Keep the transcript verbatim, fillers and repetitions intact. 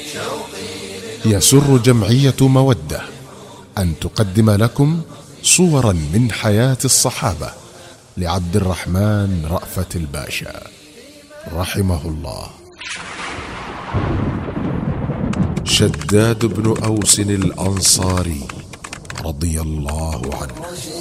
يسر جمعية مودة أن تقدم لكم صورا من حياة الصحابة لعبد الرحمن رأفت الباشا رحمه الله. شداد بن أوس الأنصاري رضي الله عنه.